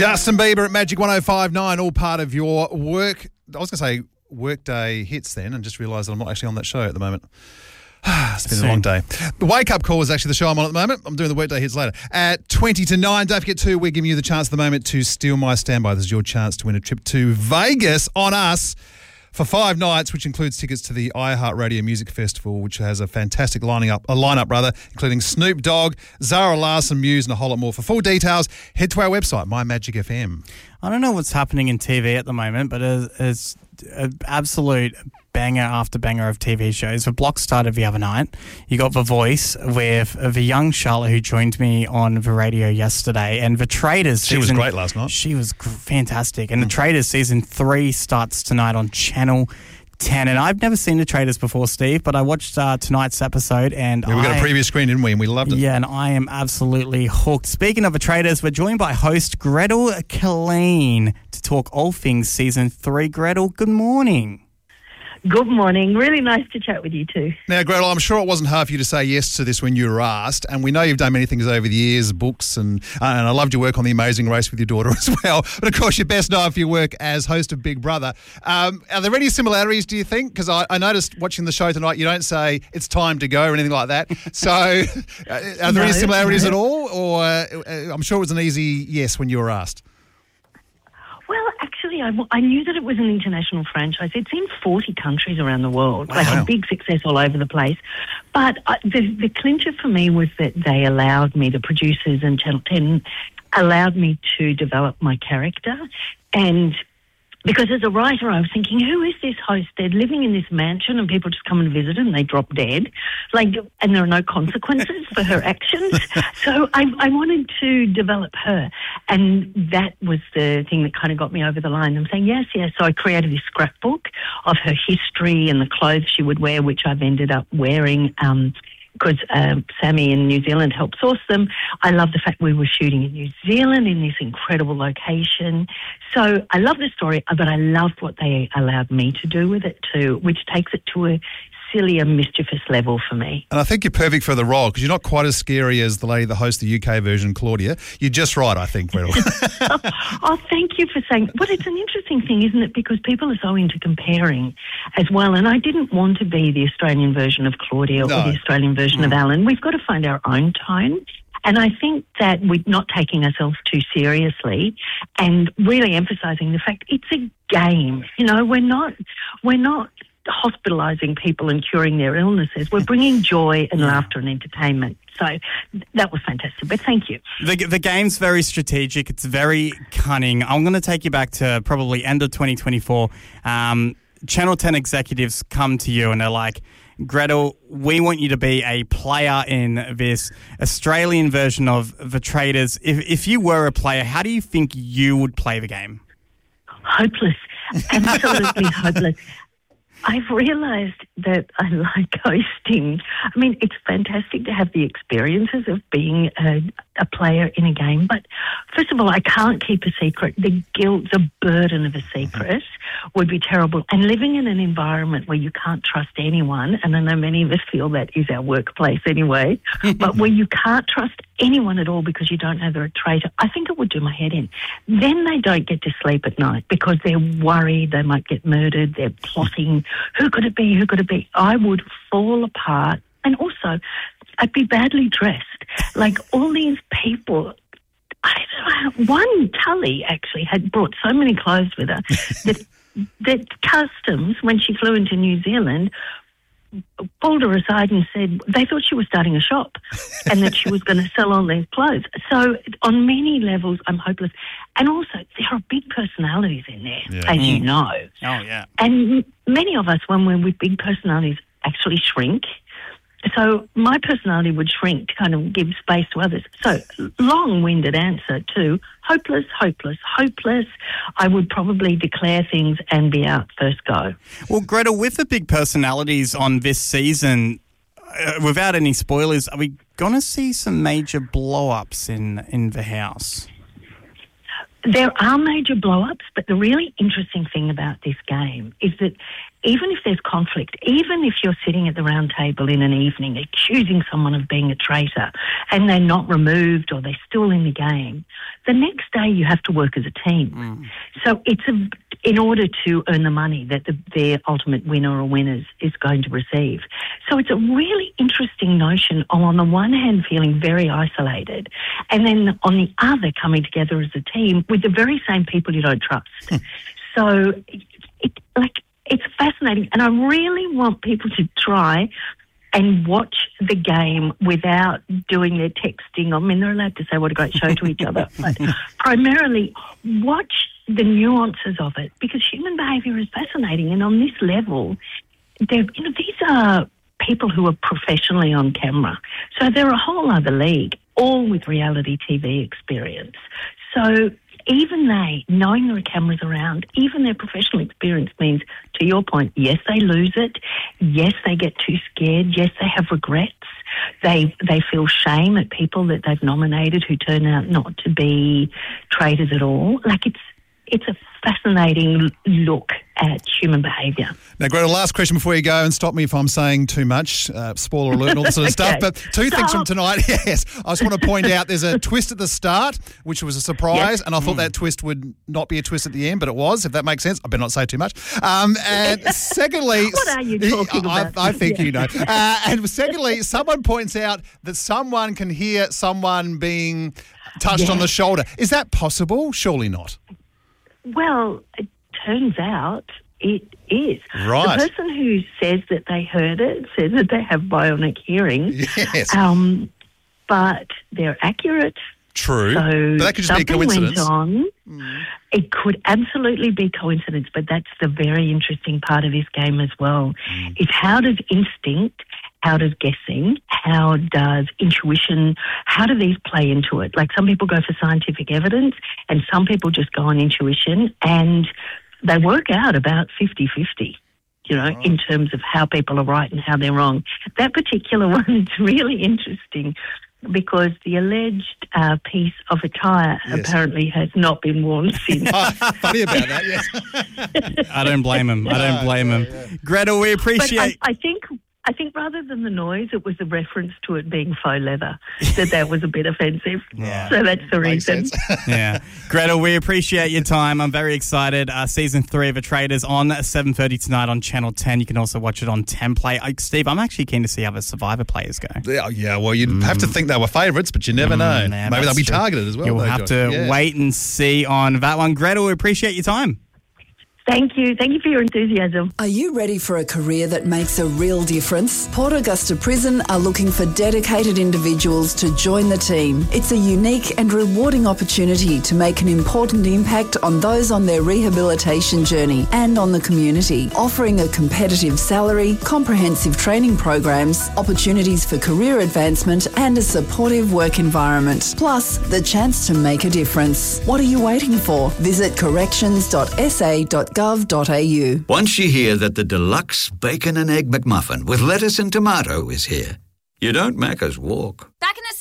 Justin Bieber at Magic 105.9, all part of your work. I was going to say workday hits then and just realised that I'm not actually on that show at the moment. It's been a long day. The Wake Up Call is actually the show I'm on at the moment. I'm doing the workday hits later. At 20 to 9, don't forget to, we're giving you the chance at the moment to steal my standby. This is your chance to win a trip to Vegas on us for 5 nights, which includes tickets to the iHeartRadio Music Festival, which has a fantastic lineup, including Snoop Dogg, Zara Larsson, Muse, and a whole lot more. For full details, head to our website, My Magic FM. I don't know what's happening in TV at the moment, but it's an absolute banger after banger of TV shows. The block started the other night. You got The Voice with the young Charlotte who joined me on the radio yesterday, and The Traitors. She was great last night. She was fantastic. And The Traitors season 3 starts tonight on Channel 10. And I've never seen The Traitors before, Steve, but I watched tonight's episode and we got a preview screen, didn't we? And we loved it. Yeah, and I am absolutely hooked. Speaking of The Traitors, we're joined by host Gretel Killeen to talk all things season 3. Gretel, good morning. Good morning. Really nice to chat with you too. Now, Gretel, I'm sure it wasn't hard for you to say yes to this when you were asked, and we know you've done many things over the years, books, and I loved your work on The Amazing Race with your daughter as well. But, of course, you're best known for your work as host of Big Brother. Are there any similarities, do you think? Because I noticed watching the show tonight, you don't say it's time to go or anything like that. So are there any similarities at all? Or I'm sure it was an easy yes when you were asked. Well, actually, I knew that it was an international franchise. It's in 40 countries around the world, like a big success all over the place. But the clincher for me was that they allowed me, the producers and Channel 10, allowed me to develop my character. And because as a writer, I was thinking, who is this host? They're living in this mansion and people just come and visit and they drop dead. And there are no consequences for her actions. So I wanted to develop her. And that was the thing that kind of got me over the line. I'm saying, yes. So I created this scrapbook of her history and the clothes she would wear, which I've ended up wearing because Sammy in New Zealand helped source them. I love the fact we were shooting in New Zealand in this incredible location. So I love the story, but I loved what they allowed me to do with it too, which takes it to a sillier, mischievous level for me. And I think you're perfect for the role because you're not quite as scary as the lady that hosts the UK version, Claudia. You're just right, I think, Gretel. Oh, thank you for saying. But it's an interesting thing, isn't it? Because people are so into comparing as well. And I didn't want to be the Australian version of Claudia or the Australian version of Alan. We've got to find our own tone. And I think that we're not taking ourselves too seriously and really emphasising the fact it's a game. You know, we're not hospitalising people and curing their illnesses. We're bringing joy and laughter and entertainment. So that was fantastic. But thank you. The game's very strategic. It's very cunning. I'm going to take you back to probably end of 2024. Channel 10 executives come to you and they're like, Gretel, we want you to be a player in this Australian version of The Traitors. If you were a player, how do you think you would play the game? Hopeless. Absolutely hopeless. I've realised that I like hosting. I mean, it's fantastic to have the experiences of being a player in a game. But first of all, I can't keep a secret. The guilt, the burden of a secret would be terrible. And living in an environment where you can't trust anyone, and I know many of us feel that is our workplace anyway, but where you can't trust anyone at all because you don't know they're a traitor, I think it would do my head in. Then they don't get to sleep at night because they're worried they might get murdered, they're plotting. Who could it be? Who could it be? I would fall apart. And also, I'd be badly dressed. Like all these people, I don't know, one Tully actually had brought so many clothes with her that customs, when she flew into New Zealand, pulled her aside and said they thought she was starting a shop and that she was going to sell all these clothes. So on many levels, I'm hopeless. And also, there are big personalities in there, as you know. Oh, yeah. And many of us, when we're with big personalities, actually shrink. So my personality would shrink to kind of give space to others. So long-winded answer to hopeless, hopeless, hopeless. I would probably declare things and be out first go. Well, Gretel, with the big personalities on this season, without any spoilers, are we going to see some major blow-ups in the house? There are major blow-ups, but the really interesting thing about this game is that even if there's conflict, even if you're sitting at the round table in an evening accusing someone of being a traitor and they're not removed or they're still in the game, the next day you have to work as a team. So it's in order to earn the money that their ultimate winner or winners is going to receive. So it's a really interesting notion of, on the one hand, feeling very isolated, and then on the other, coming together as a team with the very same people you don't trust. So it's fascinating, and I really want people to try and watch the game without doing their texting. I mean, they're allowed to say what a great show to each other, but primarily watch the nuances of it, because human behaviour is fascinating. And on this level, these are people who are professionally on camera. So they're a whole other league, all with reality TV experience. So even they, knowing there are cameras around, even their professional experience means, to your point, yes, they lose it. Yes, they get too scared. Yes, they have regrets. They feel shame at people that they've nominated who turn out not to be traitors at all. Like, it's a fascinating look at human behaviour. Now, Greta, last question before you go, and stop me if I'm saying too much, spoiler alert and all that sort of stuff, but two things from tonight. Yes, I just want to point out there's a twist at the start, which was a surprise, and I thought that twist would not be a twist at the end, but it was, if that makes sense. I better not say too much. And secondly... What are you talking about? I think you know. And secondly, someone points out that someone can hear someone being touched on the shoulder. Is that possible? Surely not. Well, it turns out it is. Right. The person who says that they heard it says that they have bionic hearing. Yes. But they're accurate. True. So but that could just be a coincidence. Went on. It could absolutely be coincidence, but that's the very interesting part of this game as well. Is how does instinct, how does guessing, how does intuition, how do these play into it? Like, some people go for scientific evidence and some people just go on intuition, and they work out about 50-50, in terms of how people are right and how they're wrong. That particular one is really interesting because the alleged piece of attire apparently has not been worn since. Funny about that, yes. I don't blame him. Greta, we appreciate... But I think rather than the noise, it was a reference to it being faux leather, that was a bit offensive. Yeah. So that's the reason. Yeah. Greta, we appreciate your time. I'm very excited. Season 3 of The Traitors on 7:30 tonight on Channel 10. You can also watch it on 10 Play. Steve, I'm actually keen to see how the Survivor players go. Yeah, well, you'd have to think they were favourites, but you never know. Yeah, maybe they'll be targeted as well. You'll have to wait and see on that one. Greta, we appreciate your time. Thank you. Thank you for your enthusiasm. Are you ready for a career that makes a real difference? Port Augusta Prison are looking for dedicated individuals to join the team. It's a unique and rewarding opportunity to make an important impact on those on their rehabilitation journey and on the community, offering a competitive salary, comprehensive training programs, opportunities for career advancement and a supportive work environment. Plus, the chance to make a difference. What are you waiting for? Visit corrections.sa.gov.au. Once you hear that the deluxe bacon and egg McMuffin with lettuce and tomato is here, you don't Macca's walk. Back in a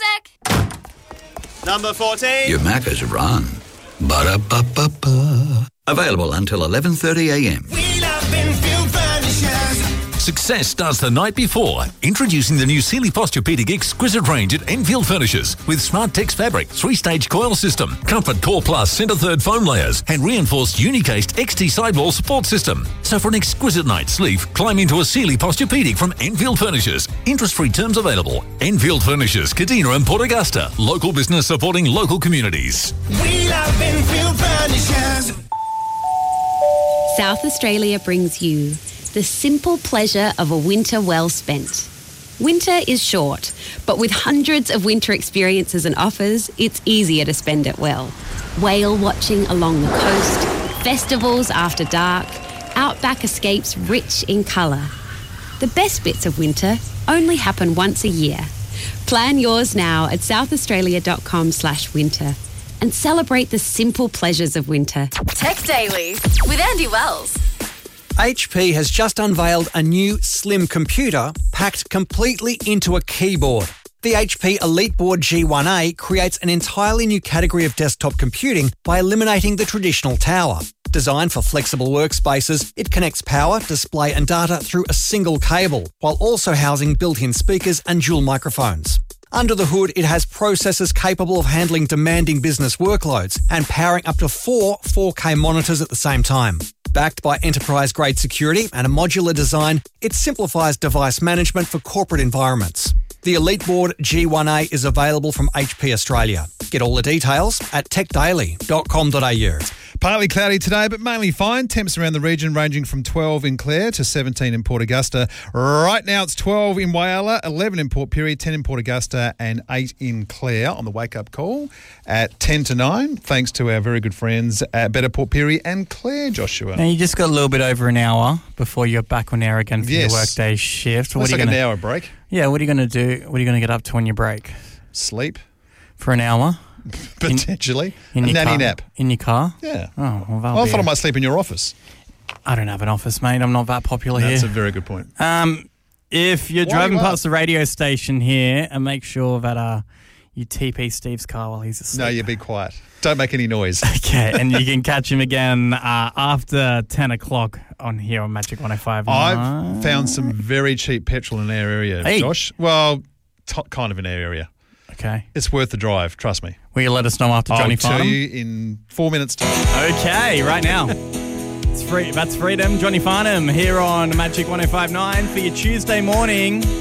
sec. Number 14. You Macca's run. Ba-da-ba-ba-ba. Available until 11:30am. We love Enfield Furnishers. Success starts the night before. Introducing the new Sealy Posturepedic exquisite range at Enfield Furnishers with Smart Tex fabric, 3-stage coil system, Comfort Core Plus centre third foam layers, and reinforced Unicased XT sidewall support system. So for an exquisite night's sleep, climb into a Sealy Posturepedic from Enfield Furnishers. Interest-free terms available. Enfield Furnishers, Kadina and Port Augusta. Local business supporting local communities. We love Enfield Furnishers. South Australia brings you the simple pleasure of a winter well spent. Winter is short, but with hundreds of winter experiences and offers, it's easier to spend it well. Whale watching along the coast, festivals after dark, outback escapes rich in colour. The best bits of winter only happen once a year. Plan yours now at southaustralia.com/winter and celebrate the simple pleasures of winter. Tech Daily with Andy Wells. HP has just unveiled a new slim computer packed completely into a keyboard. The HP EliteBoard G1A creates an entirely new category of desktop computing by eliminating the traditional tower. Designed for flexible workspaces, it connects power, display and data through a single cable, while also housing built-in speakers and dual microphones. Under the hood, it has processors capable of handling demanding business workloads and powering up to 4 4K monitors at the same time. Backed by enterprise-grade security and a modular design, it simplifies device management for corporate environments. The EliteBoard G1A is available from HP Australia. Get all the details at techdaily.com.au. Partly cloudy today, but mainly fine. Temps around the region ranging from 12 in Clare to 17 in Port Augusta. Right now it's 12 in Whyalla, 11 in Port Pirie, 10 in Port Augusta and 8 in Clare on the wake-up call at 10 to 9, thanks to our very good friends at Better Port Pirie and Clare, Joshua. Now, you just got a little bit over an hour before you're back on air again for Yes. your workday shift. Let's take an hour break. Yeah, what are you going to do? What are you going to get up to on your break? Sleep. For an hour? Potentially. In a your nanny car? nap. In your car? Yeah. Oh, well, I thought I might sleep in your office. I don't have an office, mate. I'm not that popular That's here. a very good point. If you're Why driving not? past the radio station here, and make sure that you TP Steve's car while he's asleep. No, you be quiet. Don't make any noise. Okay, and you can catch him again after 10 o'clock on here on Magic 105. I've found some very cheap petrol in our area, Hey. Josh. Well, kind of in our area. Okay. It's worth the drive, trust me. Will you let us know after Johnny I'll tell Farnham? you in 4 minutes' time. Okay, right now. It's free. That's Freedom. Johnny Farnham here on Magic 105.9 for your Tuesday morning.